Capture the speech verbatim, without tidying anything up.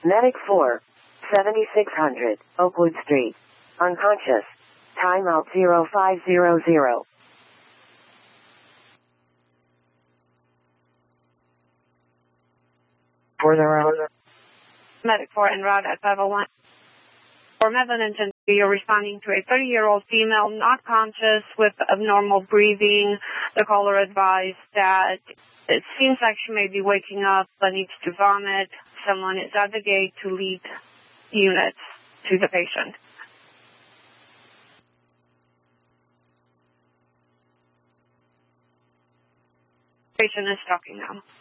Medic four, seventy-six hundred, Oakwood Street. Unconscious. Timeout zero five zero zero. Further on. Medic four en route at five oh one. For Medlin and you're responding to a thirty-year-old female not conscious with abnormal breathing. The caller advised that it seems like she may be waking up but needs to vomit. Someone is at the gate to lead units to the patient. Patient is talking now.